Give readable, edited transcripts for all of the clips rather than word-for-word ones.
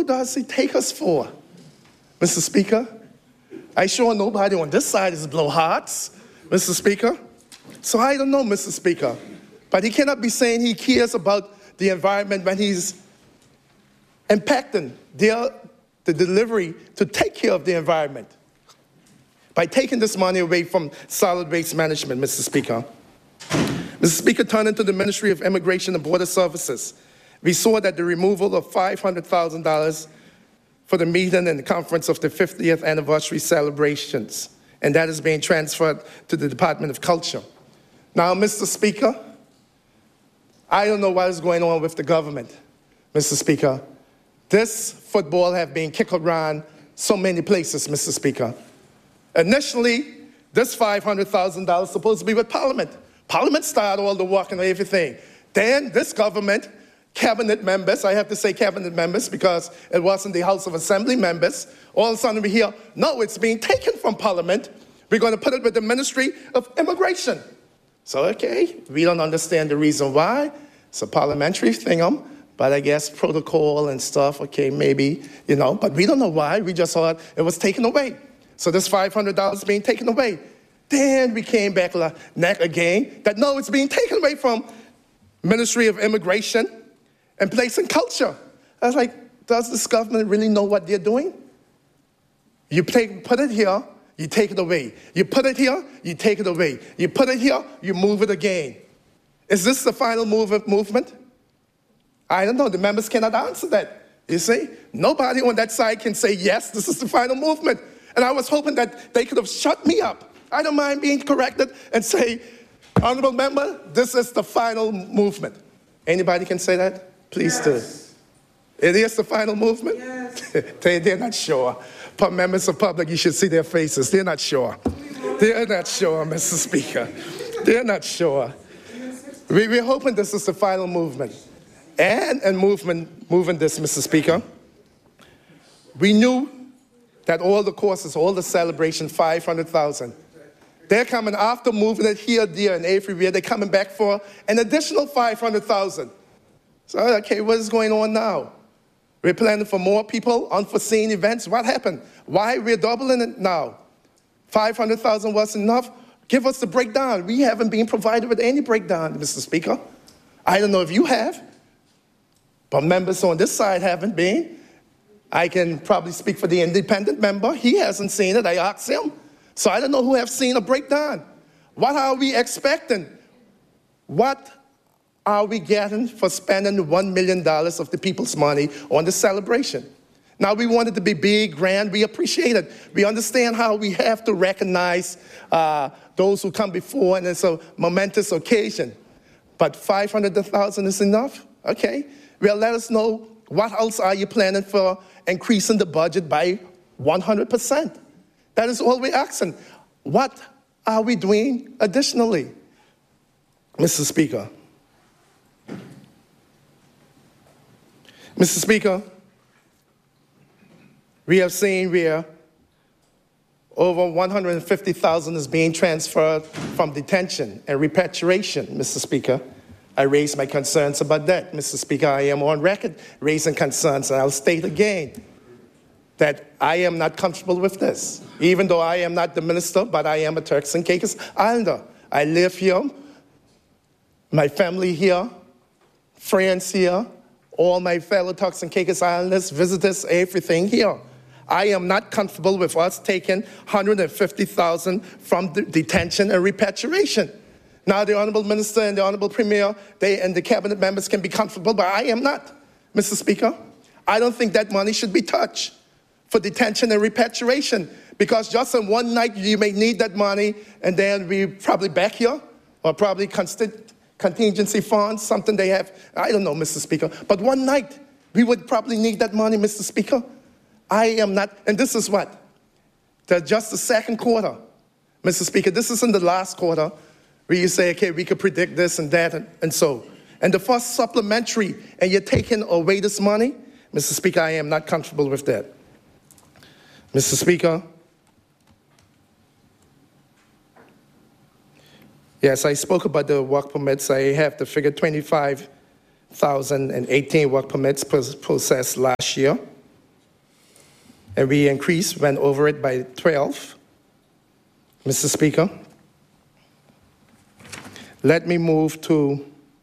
does he take us for, Mr. Speaker? I sure nobody on this side is blowhards, Mr. Speaker. So I don't know, Mr. Speaker. But he cannot be saying he cares about the environment when he's impacting the delivery to take care of the environment by taking this money away from solid waste management, Mr. Speaker. Mr. Speaker, turning to the Ministry of Immigration and Border Services, we saw that the removal of $500,000 for the meeting and the conference of the 50th anniversary celebrations, and that is being transferred to the Department of Culture. Now, Mr. Speaker, I don't know what is going on with the government, Mr. Speaker. This football have been kicked around so many places, Mr. Speaker. Initially, this $500,000 is supposed to be with Parliament. Parliament started all the work and everything. Then this government, cabinet members, I have to say cabinet members because it wasn't the House of Assembly members, all of a sudden we hear, no, it's being taken from Parliament. We're going to put it with the Ministry of Immigration. So, okay, we don't understand the reason why. It's a parliamentary thing'em, but I guess protocol and stuff, okay, maybe, but we don't know why. We just thought it was taken away. So this $500 being taken away. Then we came back neck again that no, it's being taken away from Ministry of Immigration and placed in Culture. I was like, does this government really know what they're doing? You put it here, you take it away. You put it here, you take it away. You put it here, you move it again. Is this the final movement? I don't know. The members cannot answer that. You see? Nobody on that side can say, yes, this is the final movement. And I was hoping that they could have shut me up. I don't mind being corrected and say, honorable member, this is the final movement. Anybody can say that? Please do. It is the final movement? Yes. They're not sure. Members of public, you should see their faces. They're not sure. They're not sure, Mr. Speaker. They're not sure. We're hoping this is the final movement. And moving this, Mr. Speaker, we knew that all the courses, all the celebration, 500,000, they're coming after moving it here, there, and everywhere. They're coming back for an additional 500,000. So, okay, what is going on now? We're planning for more people, unforeseen events. What happened? Why we're doubling it now? 500,000 wasn't enough? Give us the breakdown. We haven't been provided with any breakdown, Mr. Speaker. I don't know if you have, but members on this side haven't been. I can probably speak for the independent member. He hasn't seen it. I asked him. So I don't know who have seen a breakdown. What are we expecting? What are we getting for spending $1 million of the people's money on the celebration? Now, we want it to be big, grand. We appreciate it. We understand how we have to recognize those who come before, and it's a momentous occasion. But 500,000 is enough? Okay. Well, let us know what else are you planning for increasing the budget by 100%. That is all we're asking. What are we doing additionally, Mr. Speaker? Mr. Speaker, we have seen where over 150,000 is being transferred from detention and repatriation, Mr. Speaker. I raised my concerns about that, Mr. Speaker. I am on record raising concerns, and I'll state again that I am not comfortable with this. Even though I am not the minister, but I am a Turks and Caicos Islander. I live here, my family here, friends here, all my fellow Turks and Caicos Islanders, visitors, everything here. I am not comfortable with us taking 150,000 from the detention and repatriation. Now, the Honorable Minister and the Honorable Premier, they and the cabinet members can be comfortable, but I am not, Mr. Speaker. I don't think that money should be touched for detention and repatriation, because just in one night you may need that money, and then we probably back here, or probably contingency funds, something they have. I don't know, Mr. Speaker. But one night, we would probably need that money, Mr. Speaker. I am not, and this is what? Just the second quarter, Mr. Speaker. This is in the last quarter where you say, okay, we could predict this and that and so. And the first supplementary, and you're taking away this money? Mr. Speaker, I am not comfortable with that. Mr. Speaker, yes, I spoke about the work permits. I have the figure 25,018 work permits processed last year. and we went over it by 12. Mr. Speaker, let me move to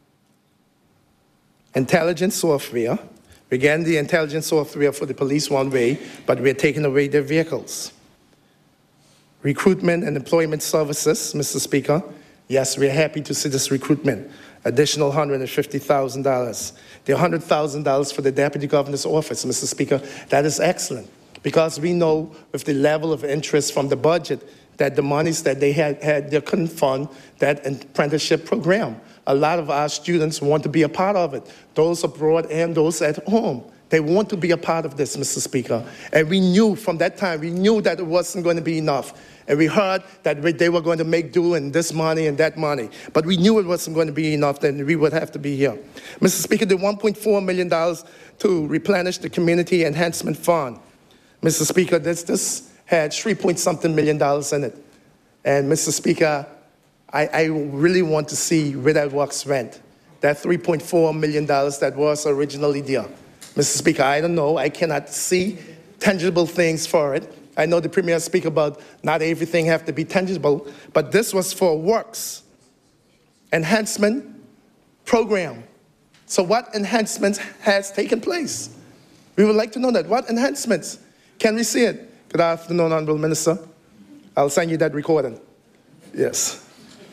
intelligence software. We're getting the intelligence software for the police one way, but we're taking away their vehicles. Recruitment and employment services, Mr. Speaker. Yes, we're happy to see this recruitment. Additional $150,000. The $100,000 for the Deputy Governor's office, Mr. Speaker, that is excellent. Because we know with the level of interest from the budget that the monies that they had they couldn't fund that apprenticeship program. A lot of our students want to be a part of it, those abroad and those at home. They want to be a part of this, Mr. Speaker. And we knew from that time, we knew that it wasn't going to be enough. And we heard that they were going to make do in this money and that money. But we knew it wasn't going to be enough, then we would have to be here. Mr. Speaker, the $1.4 million to replenish the Community Enhancement Fund. Mr. Speaker, this had $3-point-something million in it. And Mr. Speaker, I really want to see where that works went. That $3.4 million that was originally there. Mr. Speaker, I don't know. I cannot see tangible things for it. I know the Premier speak about not everything have to be tangible, but this was for works enhancement program. So what enhancements has taken place? We would like to know that. What enhancements? Can we see it? Good afternoon, Honorable Minister. I'll send you that recording. Yes.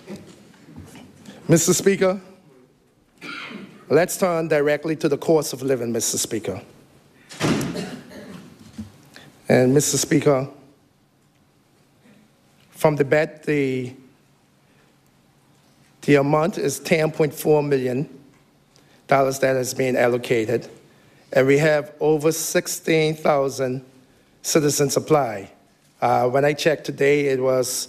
Mr. Speaker, let's turn directly to the cost of living, Mr. Speaker. And Mr. Speaker, from the BET, the amount is $10.4 million that is being allocated, and we have over 16,000 citizens apply. When I checked today, it was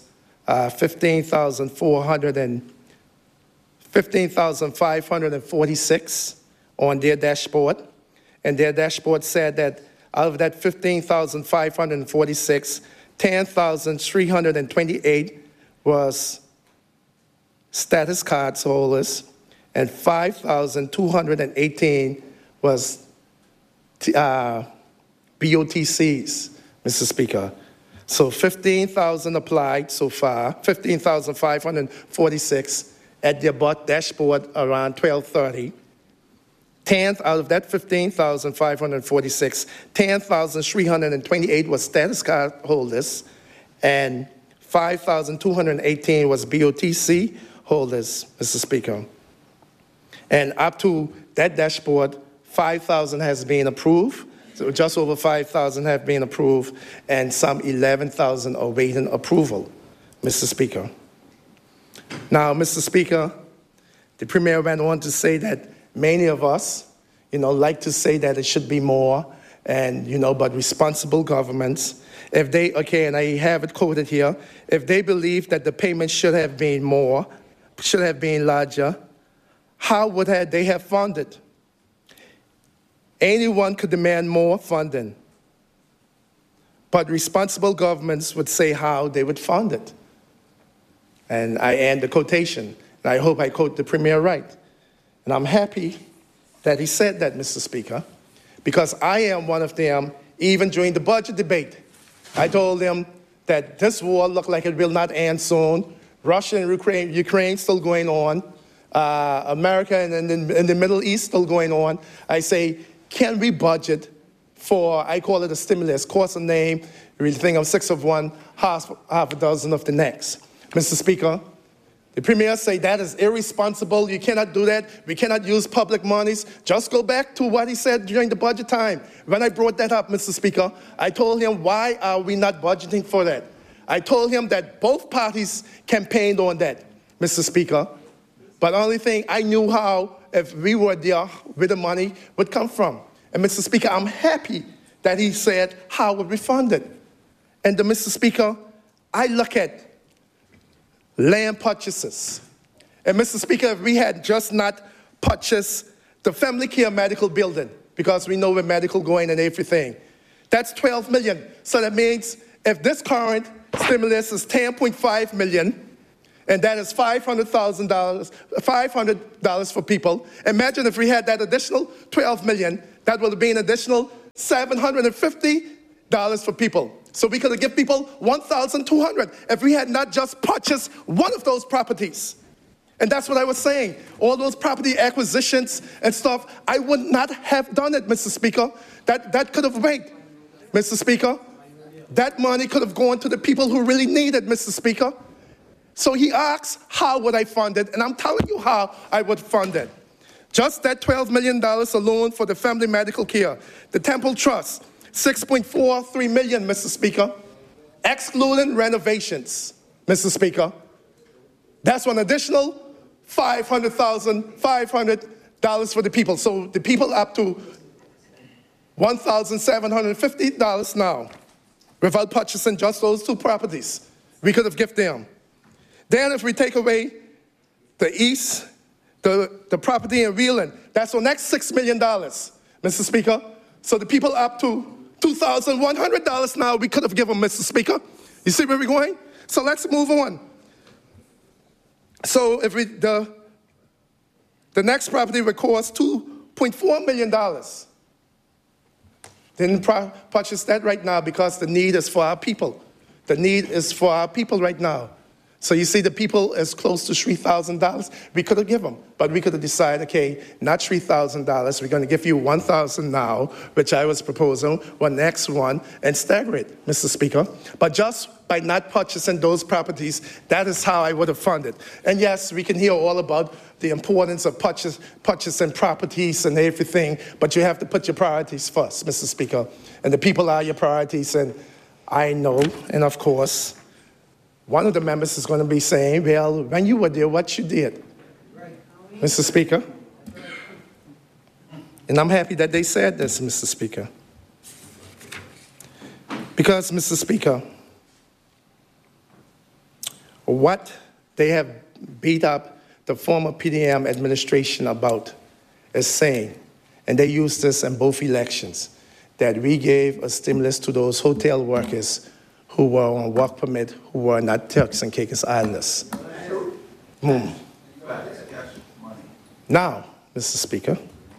15,546 on their dashboard, and their dashboard said that out of that 15,546, 10,328 was status cards holders, and 5,218 was BOTCs, Mr. Speaker. So 15,000 applied so far, 15,546 at their dashboard around 12:30. 10 out of that 15,546, 10,328 was status card holders, and 5,218 was BOTC holders, Mr. Speaker. And up to that dashboard, 5,000 has been approved. So just over 5,000 have been approved, and some 11,000 are awaiting approval, Mr. Speaker. Now, Mr. Speaker, the Premier went on to say that many of us, like to say that it should be more, and, but responsible governments, if they, okay, and I have it quoted here, if they believe that the payment should have been more, should have been larger, how would they have funded? Anyone could demand more funding, but responsible governments would say how they would fund it. And I end the quotation, and I hope I quote the Premier right. And I'm happy that he said that, Mr. Speaker, because I am one of them, even during the budget debate. I told them that this war looked like it will not end soon. Russia and Ukraine still going on. America and the Middle East still going on. I say, can we budget for, I call it a stimulus, cost a name, really think of 6 of one, half a dozen of the next. Mr. Speaker, the Premier say that is irresponsible. You cannot do that. We cannot use public monies. Just go back to what he said during the budget time. When I brought that up, Mr. Speaker, I told him, why are we not budgeting for that? I told him that both parties campaigned on that, Mr. Speaker. But the only thing I knew how, if we were there, where the money would come from. And Mr. Speaker, I'm happy that he said how it would be funded. And Mr. Speaker, I look at land purchases. And Mr. Speaker, if we had just not purchased the family care medical building, because we know where medical going and everything, that's $12 million. So that means if this current stimulus is $10.5 million, and that is $500 for people. Imagine if we had that additional $12 million, that would have been an additional $750 for people. So we could have given people $1,200 if we had not just purchased one of those properties. And that's what I was saying. All those property acquisitions and stuff, I would not have done it, Mr. Speaker. That could have waited, Mr. Speaker. That money could have gone to the people who really need it, Mr. Speaker. So he asks, how would I fund it? And I'm telling you how I would fund it. Just that $12 million alone for the family medical care. The Temple Trust, $6.43 million, Mr. Speaker, excluding renovations, Mr. Speaker. That's an additional $500 for the people. So the people up to $1,750 now, without purchasing just those two properties. We could have given them. Then if we take away the east, the property in Wheeling, that's the next $6 million, Mr. Speaker. So the people up to $2,100 now we could have given, Mr. Speaker. You see where we're going? So let's move on. So if the next property would cost $2.4 million. Didn't purchase that right now because the need is for our people. The need is for our people right now. So you see the people is close to $3,000. We could have given them, but we could have decided, okay, not $3,000. We're going to give you $1,000 now, which I was proposing, one next one, and stagger it, Mr. Speaker. But just by not purchasing those properties, that is how I would have funded. And yes, we can hear all about the importance of purchasing properties and everything, but you have to put your priorities first, Mr. Speaker. And the people are your priorities, and I know, and of course, one of the members is going to be saying, well, when you were there, what you did, Mr. Speaker. And I'm happy that they said this, Mr. Speaker. Because, Mr. Speaker, what they have beat up the former PDM administration about is saying, and they used this in both elections, that we gave a stimulus to those hotel workers who were on work permit, who were not Turks and Caicos Islanders. Now, Mr. Speaker,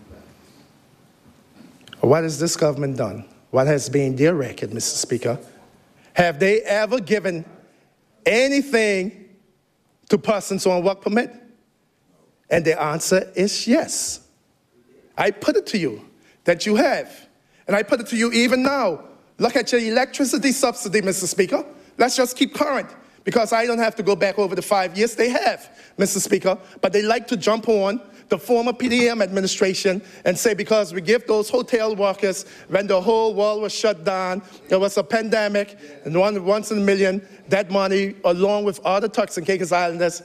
what has this government done? What has been their record, Mr. Speaker? Have they ever given anything to persons on work permit? And the answer is yes. I put it to you that you have. And I put it to you even now. Look at your electricity subsidy, Mr. Speaker. Let's just keep current, because I don't have to go back over the 5 years. They have, Mr. Speaker. But they like to jump on the former PDM administration and say because we give those hotel workers, when the whole world was shut down, there was a pandemic, and once in a million, that money, along with other Turks and Caicos Islanders,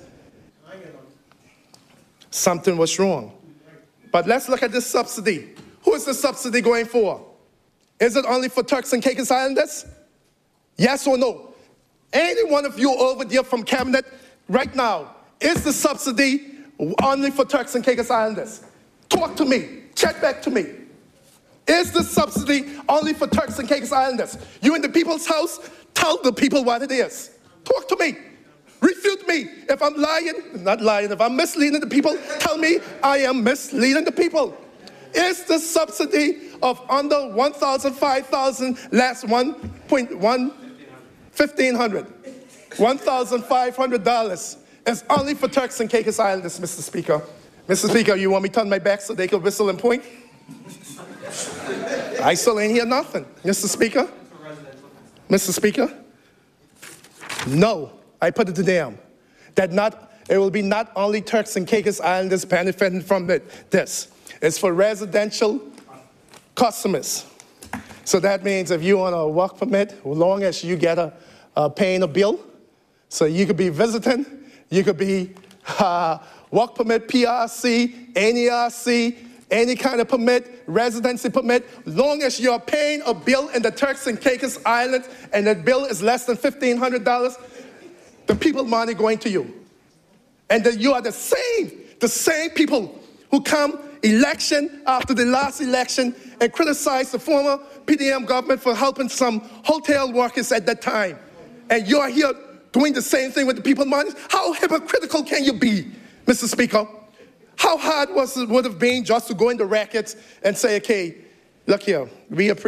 something was wrong. But let's look at this subsidy. Who is the subsidy going for? Is it only for Turks and Caicos Islanders? Yes or no? Any one of you over there from Cabinet right now, is the subsidy only for Turks and Caicos Islanders? Talk to me. Chat back to me. Is the subsidy only for Turks and Caicos Islanders? You in the people's house, tell the people what it is. Talk to me. Refute me. If I'm lying, not lying, if I'm misleading the people, tell me I am misleading the people. Is the subsidy of under $1,000, $5,000, last $1,500, $1,500 is only for Turks and Caicos Islanders, Mr. Speaker. Mr. Speaker, you want me to turn my back so they can whistle and point? I still ain't hear nothing, Mr. Speaker. Mr. Speaker, no, I put it to them that it will be not only Turks and Caicos Islanders benefiting from this. It's for residential customers. So that means if you're on a work permit, as long as you get paying a bill, so you could be visiting, you could be work permit, PRC, NERC, any kind of permit, residency permit, as long as you're paying a bill in the Turks and Caicos Islands and that bill is less than $1,500, the people money going to you. And then you are the same people who come election after the last election and criticize the former PDM government for helping some hotel workers at that time. And you're here doing the same thing with the people money. How hypocritical can you be, Mr. Speaker? How hard would it have been just to go in the rackets and say, okay, look here, we appreciate